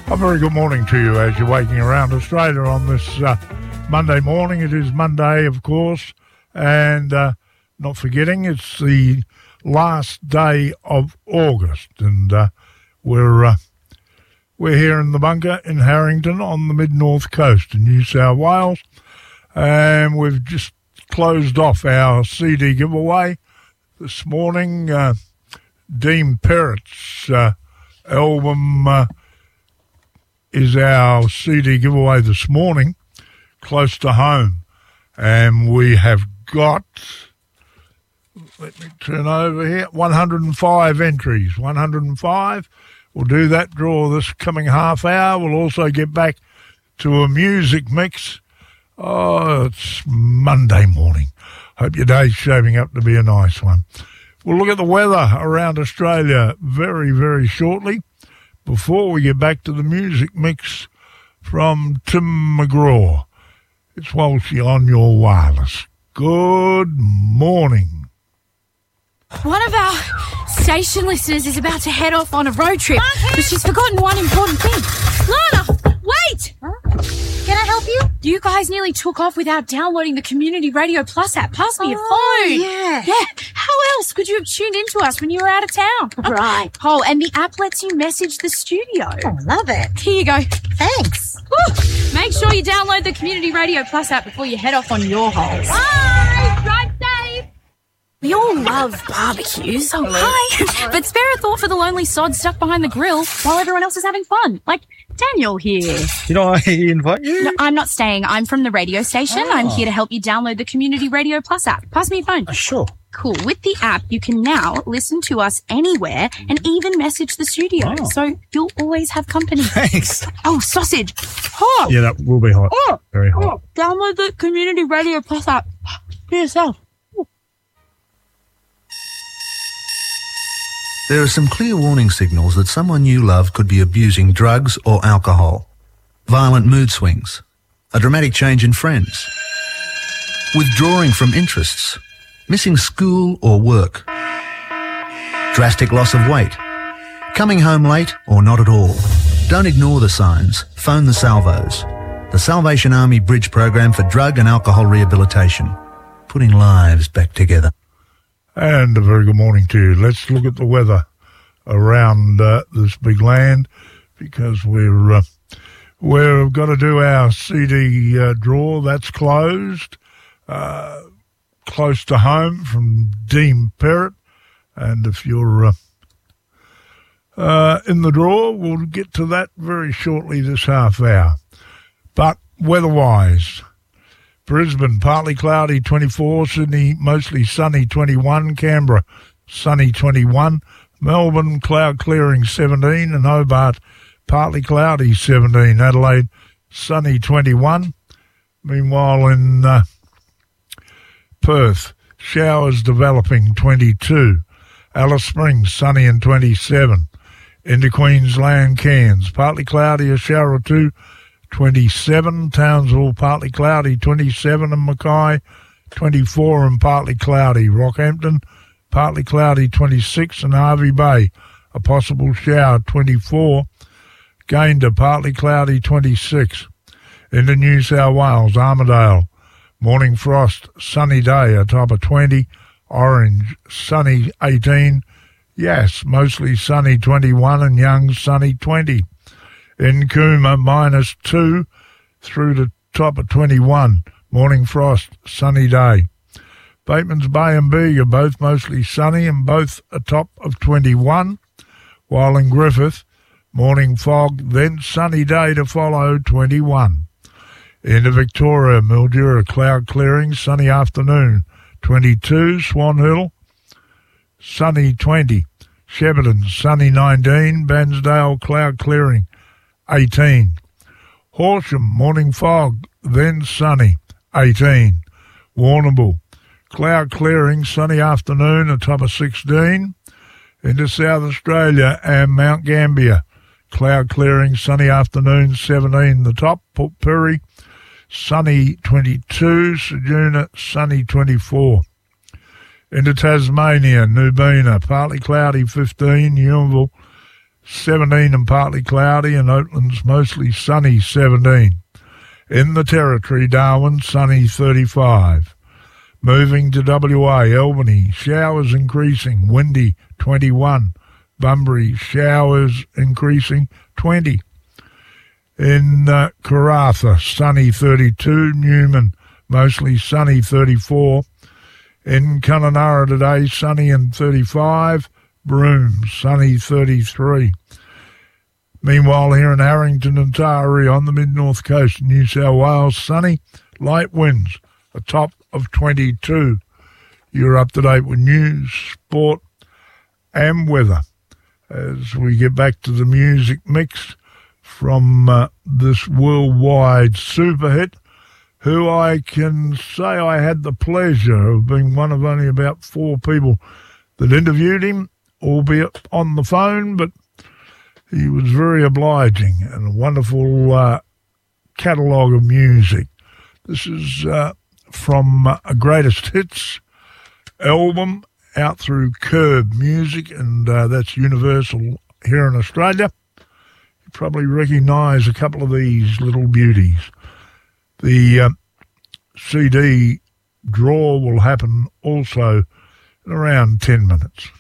A very good morning to you as you're waking around Australia on this Monday morning. It is Monday, of course, and not forgetting it's the last day of August, and we're here in the bunker in Harrington on the mid-north coast in New South Wales, and we've just closed off our CD giveaway this morning. Dean Perrett's album is our CD giveaway this morning, Close to Home. And we have got, let me turn over here, 105 entries. 105. We'll do that draw this coming half hour. We'll also get back to a music mix. Oh, it's Monday morning. Hope your day's shaping up to be a nice one. We'll look at the weather around Australia very, very shortly before we get back to the music mix from Tim McGraw. It's Walshy on your wireless. Good morning. One of our station listeners is about to head off on a road trip, but she's forgotten one important thing. Lana, wait! Huh? Can I help you? You guys nearly took off without downloading the Community Radio Plus app. Pass me your phone. Yeah. How else could you have tuned into us when you were out of town? Right. Oh, and the app lets you message the studio. Oh, love it. Here you go. Thanks. Woo. Make sure you download the Community Radio Plus app before you head off on your holes. Bye. Drive safe. We all love barbecues. Oh, hi. But spare a thought for the lonely sod stuck behind the grill while everyone else is having fun. Like Daniel here. Did I invite you? No, I'm not staying. I'm from the radio station. I'm here to help you download the Community Radio Plus app. Pass me your phone. Sure. Cool. With the app, you can now listen to us anywhere and even message the studio. Oh. So you'll always have company. Thanks. Oh, sausage. Oh. Yeah, that will be hot. Oh. Very hot. Oh. Download the Community Radio Plus app for yourself. There are some clear warning signals that someone you love could be abusing drugs or alcohol. Violent mood swings, a dramatic change in friends, withdrawing from interests, missing school or work, drastic loss of weight, coming home late or not at all. Don't ignore the signs. Phone the Salvos, the Salvation Army Bridge Program for Drug and Alcohol Rehabilitation, putting lives back together. And a very good morning to you. Let's look at the weather around this big land, because we've got to do our CD draw. That's closed. Close to Home from Dean Perrett. And if you're in the draw, we'll get to that very shortly this half hour. But weather-wise, Brisbane, partly cloudy, 24. Sydney, mostly sunny, 21. Canberra, sunny, 21. Melbourne, cloud clearing, 17. And Hobart, partly cloudy, 17. Adelaide, sunny, 21. Meanwhile, in Perth, showers developing, 22. Alice Springs, sunny and 27. Into Queensland, Cairns, partly cloudy, a shower or two, 27. Townsville, partly cloudy, 27. And Mackay, 24 and partly cloudy. Rockhampton, partly cloudy, 26. And Hervey Bay, a possible shower, 24. Gayndah, partly cloudy, 26. Into New South Wales, Armidale, morning frost, sunny day, a top of 20. Orange, sunny, 18. Yass, mostly sunny, 21. And Young, sunny, 20. In Cooma, -2 through to top of 21. Morning frost, sunny day. Bateman's Bay and Bega, both mostly sunny and both a top of 21. While in Griffith, morning fog, then sunny day to follow, 21. Into Victoria, Mildura, cloud clearing, sunny afternoon, 22. Swan Hill, sunny, 20. Shepparton, sunny, 19. Bairnsdale, cloud clearing, 18. Horsham, morning fog, then sunny, 18. Warrnambool, cloud clearing, sunny afternoon, a top of 16. Into South Australia and Mount Gambier, cloud clearing, sunny afternoon, 17. The top, Port Pirie, sunny, 22. Ceduna, sunny, 24. Into Tasmania, Nubina, partly cloudy, 15. Newmanville, 17 and partly cloudy, and Oatlands mostly sunny, 17. In the Territory, Darwin, sunny, 35. Moving to WA, Albany, showers increasing, windy, 21. Bunbury, showers increasing, 20. In Karratha, sunny, 32. Newman, mostly sunny, 34. In Kununurra today, sunny and 35. Broome, sunny, 33. Meanwhile, here in Harrington and Taree on the mid-north coast of New South Wales, sunny, light winds, a top of 22. You're up to date with news, sport and weather. As we get back to the music mix from this worldwide super hit, who I can say I had the pleasure of being one of only about 4 people that interviewed him, albeit on the phone, but he was very obliging and a wonderful catalogue of music. This is from a Greatest Hits album out through Curb Music, and that's Universal here in Australia. You probably recognise a couple of these little beauties. The CD draw will happen also in around 10 minutes.